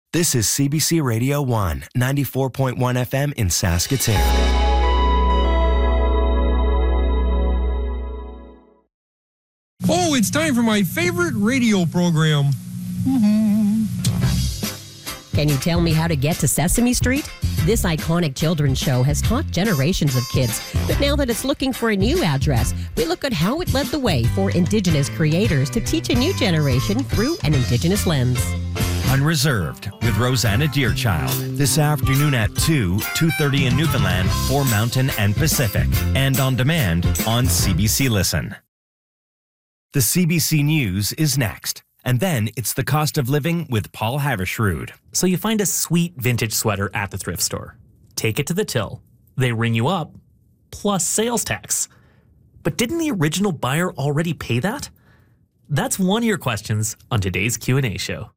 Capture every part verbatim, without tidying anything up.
This is C B C Radio one, ninety-four point one F M in Saskatoon. Oh, it's time for my favorite radio program. Mm-hmm. Can you tell me how to get to Sesame Street? This iconic children's show has taught generations of kids, but now that it's looking for a new address, we look at how it led the way for Indigenous creators to teach a new generation through an Indigenous lens. Unreserved with Rosanna Deerchild this afternoon at two, two thirty in Newfoundland for Mountain and Pacific, and on demand on C B C Listen. The C B C News is next. And then it's the cost of living with Paul Havershrud. So you find a sweet vintage sweater at the thrift store. Take it to the till. They ring you up, plus sales tax. But didn't the original buyer already pay that? That's one of your questions on today's Q and A show.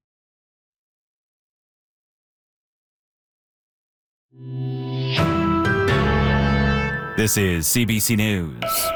This is C B C News.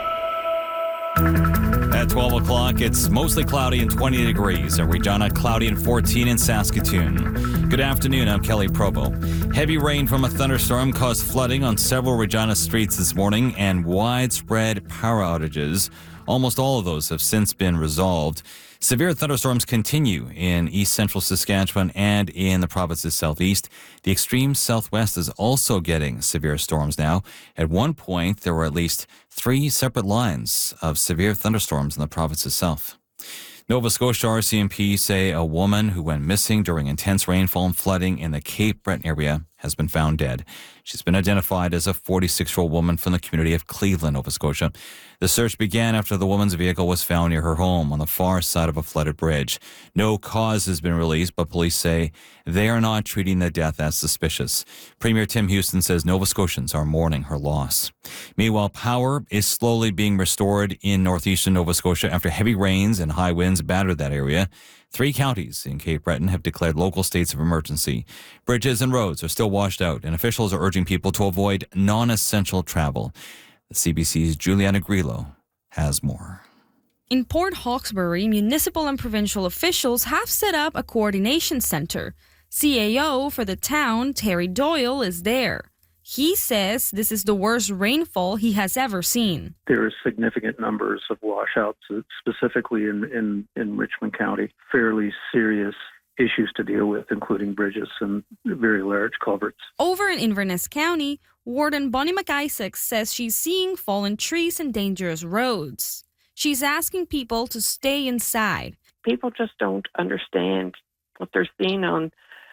At twelve o'clock, it's mostly cloudy and twenty degrees. In Regina, cloudy and fourteen in Saskatoon. Good afternoon, I'm Kelly Provo. Heavy rain from a thunderstorm caused flooding on several Regina streets this morning and widespread power outages. Almost all of those have since been resolved. Severe thunderstorms continue in east central Saskatchewan and in the province's southeast. The extreme southwest is also getting severe storms now. At one point, there were at least three separate lines of severe thunderstorms in the province's south. Nova Scotia R C M P say a woman who went missing during intense rainfall and flooding in the Cape Breton area has been found dead. She's been identified as a forty-six-year-old woman from the community of Cleveland, Nova Scotia. The search began after the woman's vehicle was found near her home on the far side of a flooded bridge. No cause has been released, but police say they are not treating the death as suspicious. Premier Tim Houston says Nova Scotians are mourning her loss. Meanwhile, power is slowly being restored in northeastern Nova Scotia after heavy rains and high winds battered that area. Three counties in Cape Breton have declared local states of emergency. Bridges and roads are still washed out, and officials are urging people to avoid non-essential travel. The C B C's Juliana Grillo has more. In Port Hawkesbury, municipal and provincial officials have set up a coordination center. C A O for the town, Terry Doyle, is there. He says this is the worst rainfall he has ever seen. There are significant numbers of washouts, specifically in, in, in Richmond County. Fairly serious issues to deal with, including bridges and very large culverts. Over in Inverness County, Warden Bonnie McIsaac says she's seeing fallen trees and dangerous roads. She's asking people to stay inside. People just don't understand what they're seeing on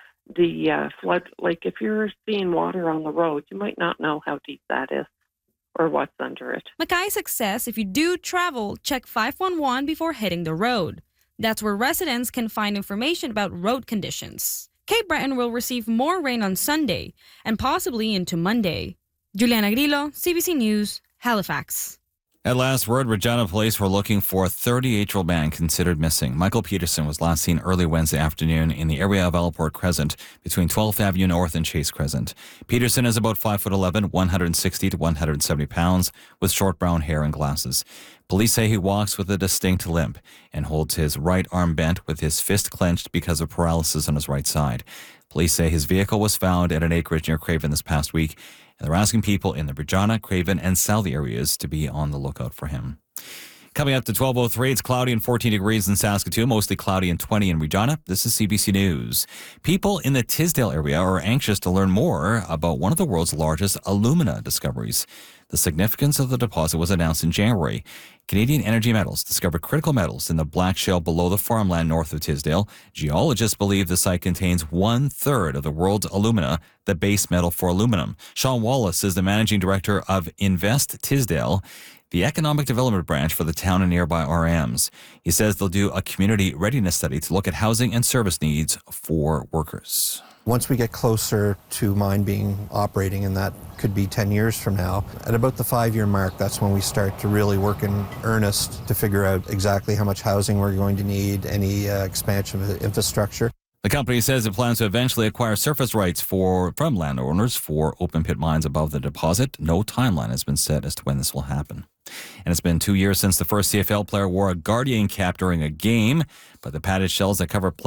the uh, flood. Like if you're seeing water on the road, you might not know how deep that is or what's under it. McIsaac says if you do travel, check five one one before hitting the road. That's where residents can find information about road conditions. Cape Breton will receive more rain on Sunday and possibly into Monday. Juliana Grillo, C B C News, Halifax. At last word, Regina police were looking for a thirty-eight-year-old man considered missing. Michael Peterson was last seen early Wednesday afternoon in the area of Alport Crescent between twelfth Avenue North and Chase Crescent. Peterson is about five foot eleven, one hundred sixty to one hundred seventy pounds, with short brown hair and glasses. Police say he walks with a distinct limp and holds his right arm bent with his fist clenched because of paralysis on his right side. Police say his vehicle was found at an acreage near Craven this past week, and they're asking people in the Regina, Craven, and Southey areas to be on the lookout for him. Coming up to twelve oh three, it's cloudy and fourteen degrees in Saskatoon, mostly cloudy and twenty in Regina. This is C B C News. People in the Tisdale area are anxious to learn more about one of the world's largest alumina discoveries. The significance of the deposit was announced in January. Canadian Energy Metals discovered critical metals in the black shale below the farmland north of Tisdale. Geologists believe the site contains one-third of the world's alumina, the base metal for aluminum. Sean Wallace is the managing director of Invest Tisdale, the economic development branch for the town and nearby R Ms. He says they'll do a community readiness study to look at housing and service needs for workers. Once we get closer to mine being operating, and that could be ten years from now, at about the five-year mark, that's when we start to really work in earnest to figure out exactly how much housing we're going to need, any uh, expansion of the infrastructure. The company says it plans to eventually acquire surface rights for from landowners for open-pit mines above the deposit. No timeline has been set as to when this will happen. And it's been two years since the first C F L player wore a Guardian cap during a game, but the padded shells that cover